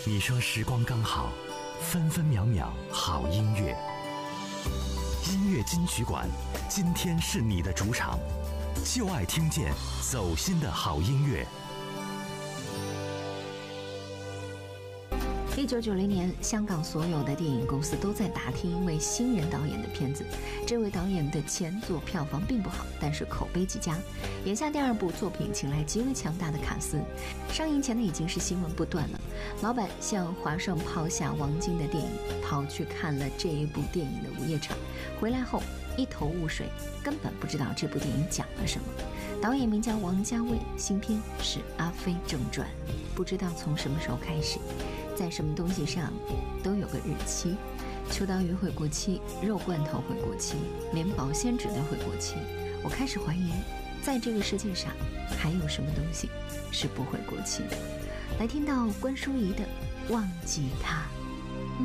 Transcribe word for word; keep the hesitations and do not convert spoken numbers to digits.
你说时光刚好，分分秒秒好音乐。音乐金曲馆，今天是你的主场，就爱听见走心的好音乐。 一九九零年，香港所有的电影公司都在打听一位新人导演的片子。这位导演的前作票房并不好，但是口碑极佳。眼下第二部作品请来极为强大的卡司，上映前呢已经是新闻不断了。老板向华盛抛下王晶的电影，跑去看了这一部电影的午夜场，回来后一头雾水，根本不知道这部电影讲了什么。导演名叫王家卫，新片是《阿飞正传》，不知道从什么时候开始，在什么东西上都有个日期，秋刀鱼会过期，肉罐头会过期，连保鲜纸都会过期。我开始怀疑，在这个世界上还有什么东西是不会过期的。来听到关淑怡的《忘记他》。